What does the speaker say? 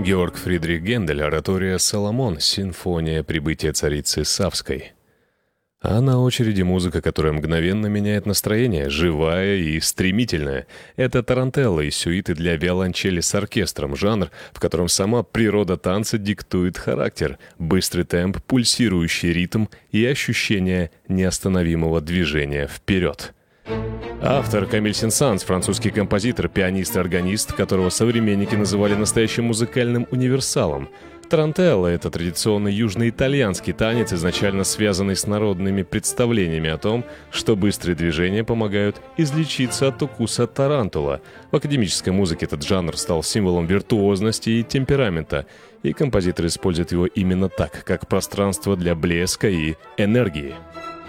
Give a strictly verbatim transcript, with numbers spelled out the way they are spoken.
Георг Фридрих Гендель, оратория «Соломон», симфония «Прибытие царицы Савской». А на очереди музыка, которая мгновенно меняет настроение, живая и стремительная. Это тарантелла и сюиты для виолончели с оркестром, жанр, в котором сама природа танца диктует характер, быстрый темп, пульсирующий ритм и ощущение неостановимого движения вперед. Автор Камиль Сен-Санс, французский композитор, пианист и органист, которого современники называли настоящим музыкальным универсалом. Тарантелла — это традиционный южноитальянский танец, изначально связанный с народными представлениями о том, что быстрые движения помогают излечиться от укуса тарантула. В академической музыке этот жанр стал символом виртуозности и темперамента, и композитор использует его именно так, как пространство для блеска и энергии.